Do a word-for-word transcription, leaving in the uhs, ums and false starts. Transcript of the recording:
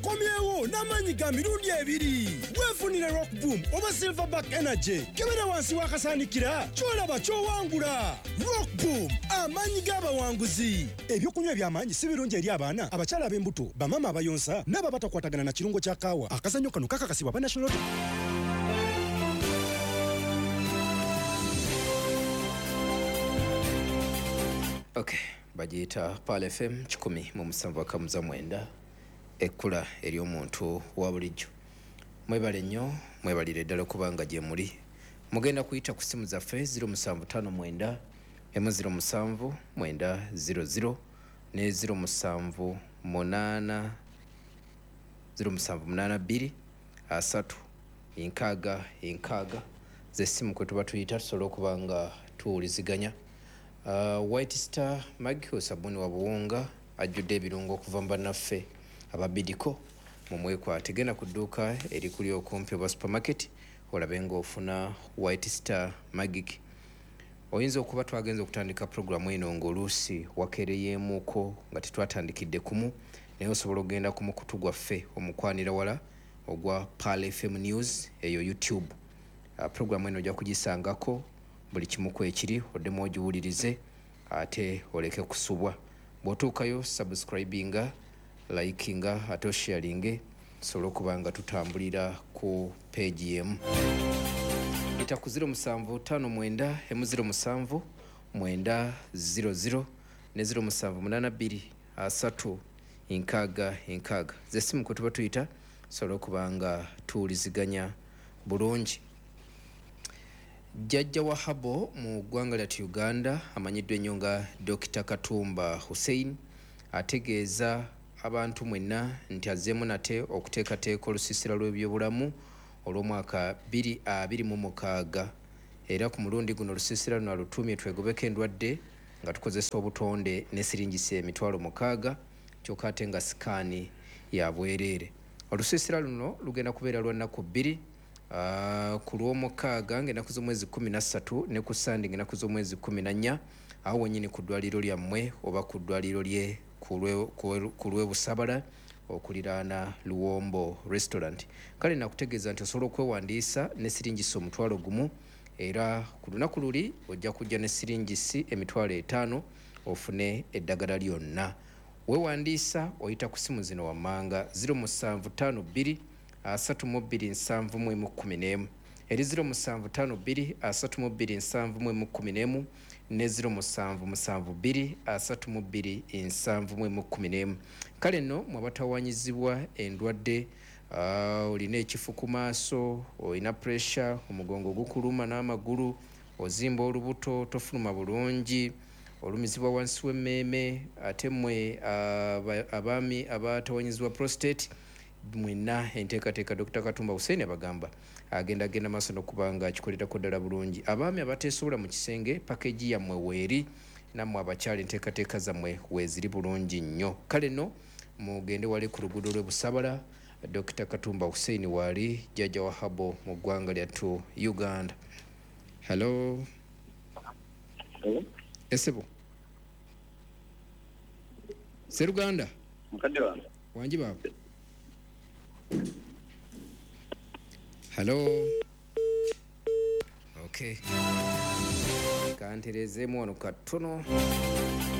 komyewo n'amaanyi ga mirundi ebiri. Weefunire Rock Boom oba Silverback Energy. Kebera wansi w'akasaanikira ky'olaba ky'owangula. Rock Boom, amaanyi g'abawanguzi. Ebyokunywa eby'amaanyi si birungi eri abaana, abakyala ab'embuto, bamama abayonsa n'aba batakwatagana na kirungo kya kaawa. Akazannyo kano kakakasibwa ba National Lottery. Okay, bagiyita Pal F M kikumi mu musanvu akamuza mwenda ekkula eri omuntu wa bulijjo. Mwebale nnyo, mwebalire ddala kubanga gye muli. Mugenda kuyita ku simu zaffe zero musanvu ttaano mwenda emu zero musanvu mwenda zero zero ne zero musanvu munaana zero musanvu munaana bbiri asatu enkaaga enkaaga z'essimu kwe tuba tuyita tusobola okuba nga tuwuliziganya. Uh, White Star Maggi sabuni wa buwunga ajjudde ebirungo okuva mu bannaffe ababidiko mu mwekwate. Genda ku dduuka eri kuli okumpi oba supermarket olabe ng'ofuna White Star Maggi. Oyinza okuba twagenza okutandika programu eno ng'oluusi wakeereyeemuuko nga tetwatandikidde kumu, naye osobola okugenda ku mukutu gwaffe omukwanira wala ogwa Pal F M News eyo YouTube. Uh, programu eno ojja kugisangako buli kimu ku ekiri oddemu ogiwulirize ate oleke kusubwa. Bw'otuukayo subscribinga, likinga ate osharinge sobola okuba nga tutambulira ku page yemu. Ita ku zero musanvu ttaano mwenda emu zero musanvu mwenda zero zero ne zero musanvu munaana bbiri asatu enkaaga enkaaga z'essimu kwe tuba tuyita sobola okuba nga tuwuliziganya bulungi. Jjajja wa Habo mu ggwanga lyattu Uganda amanyiddwa ennyo nga Dokita Katumba Hussein ategeeza abantu mwenna nti azzeemu nate okuteekateeka olusiisira lw'ebyobulamu olw'omwaka bbiri mu mukaaga era ku mulundi guno olusiisira luno alutuumye twegobeko endwadde nga tukozesa obutonde ne siringisi emitwalo mukaaga kyokka ate nga sikaani ya bwereere. Olusiisira luno lugenda kubeera lwa nnaku bbiri. Uh, ku lw'omukaaga ng'ennaku z'omwezi kumi na ssatu ne ku Sande ng'ennaku z'omwezi kumi na nnya awo wennyini ku ddwaliro lyammwe oba ku ddwaliro lye ku lw'ebusabala okuliraana Luwombo Restaurant. Kale nakutegeeza nti osobola okwewandiisa ne siringisi omutwalo gumu era ku lunaku luli ojja kujja ne siringisi emitwalo etaano ofune eddagala lyonna. Weewandiisa oyita ku simu zino wammanga zero musanvu ttaano bbiri asatu mu bbiri nsanvu mu emu kkumi n'emu eri zero musanvu ttaano bbiri asatu mu bbiri nsanvu mu emu kkumi n'emu ne zero musanvu musanvu bbiri asatu mu bbiri nsanvu mu emu kkumi n'emu. Kale nno mwabatawanyizibwa endwadde, uh, olina ekifu ku maaso, olina pressure, omugongo gukuluma n'amagulu, ozimba olubuto, tofuluma bulungi, olumizibwa wansi w'emmeeme, ate mmwe uh, abaami abatawanyizibwa prostate, mwenna enteekateeka Dokita Katumba Hussein abagamba agenda agenda maaso n'okubanga akikolerako ddala bulungi. Abaami abateesobola mu kisenge pakeji yammwe weeri, nammwe abakyala enteekateeka zammwe weeziri bulungi nnyo. Kale nno mugende wali ku luguudo lw'Ebusabala Dokita Katumba Hussein waali jjajja wa Habo mu ggwanga lyattu Uganda. Hello. Hello. Esebo. Seruganda. Mukadde wange. Wangi baba. Hello. Okay. Kanterezemu wano katono.